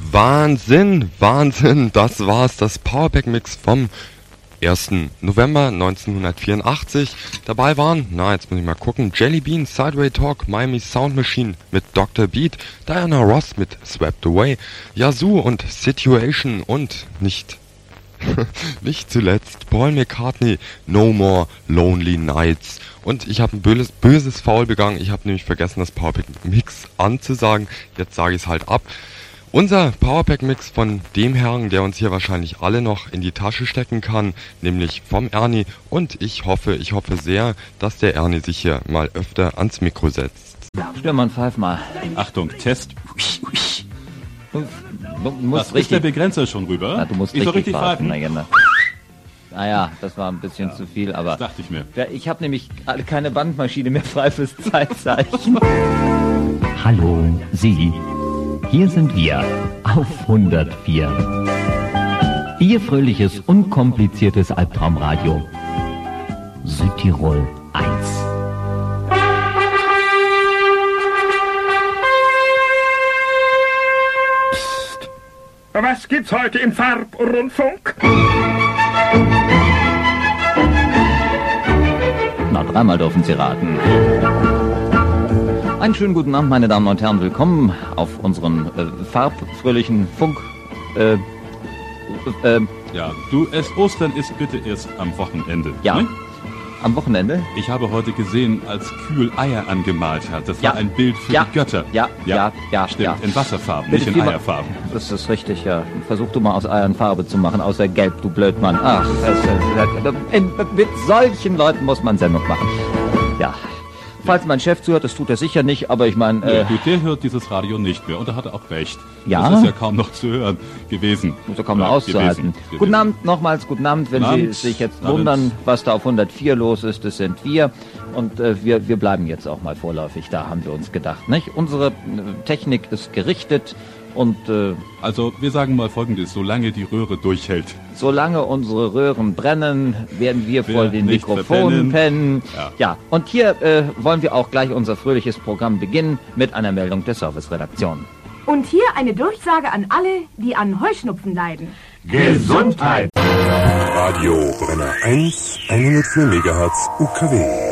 Wahnsinn, Wahnsinn, das war's, das Powerpack-Mix vom 1. November 1984. Dabei waren, jetzt muss ich mal gucken, Jelly Bean, Sideway Talk, Miami Sound Machine mit Dr. Beat, Diana Ross mit Swept Away, Yazoo und Situation und nicht zuletzt Paul McCartney, No More Lonely Nights. Und ich habe ein böses Foul begangen, ich habe nämlich vergessen, das Powerpack-Mix anzusagen, jetzt sage ich es halt ab. Unser Powerpack-Mix von dem Herrn, der uns hier wahrscheinlich alle noch in die Tasche stecken kann, nämlich vom Ernie. Und ich hoffe sehr, dass der Ernie sich hier mal öfter ans Mikro setzt. Stürmann, pfeif mal. Achtung, Test. Du musst Was richtig... ist der Begrenzer schon rüber? Na, du musst ich soll richtig pfeifen. pfeifen? Naja, das war ein bisschen zu viel, aber... Das dachte ich mir. Ja, ich habe nämlich keine Bandmaschine mehr frei fürs Zeitzeichen. Hallo, Sie. Hier sind wir auf 104. Ihr fröhliches, unkompliziertes Albtraumradio. Südtirol 1. Psst. Was gibt's heute im Farbrundfunk? Na, dreimal dürfen Sie raten. Einen schönen guten Abend, meine Damen und Herren. Willkommen auf unserem farbfröhlichen Funk. Ja, Ostern ist bitte erst am Wochenende. Ja, ne? am Wochenende. Ich habe heute gesehen, als Kühl Eier angemalt hat. Das war ein Bild für die Götter. Ja. Stimmt, in Wasserfarben, Bitte nicht in Eierfarben. Das ist richtig, ja. Versuch du mal aus Eiern Farbe zu machen, außer Gelb, du Blödmann. Ach, mit solchen Leuten muss man Sendung machen. Ja. Falls mein Chef zuhört, das tut er sicher nicht, aber ich meine... Gut, der hört dieses Radio nicht mehr und er hatte auch recht. Ja? Das ist ja kaum noch zu hören gewesen. Muss ja kaum noch auszuhalten. Gewesen. Guten Abend, nochmals guten Abend. Wenn Sie sich jetzt wundern, was da auf 104 los ist, das sind wir. Und wir bleiben jetzt auch mal vorläufig da, haben wir uns gedacht, nicht? Unsere Technik ist gerichtet und... Also, wir sagen mal Folgendes, solange die Röhre durchhält. Solange unsere Röhren brennen, werden wir vor den nicht Mikrofonen pennen. Ja. Und hier wollen wir auch gleich unser fröhliches Programm beginnen mit einer Meldung der Serviceredaktion. Und hier eine Durchsage an alle, die an Heuschnupfen leiden. Gesundheit! Radio Brenner 1, 104 MHz UKW.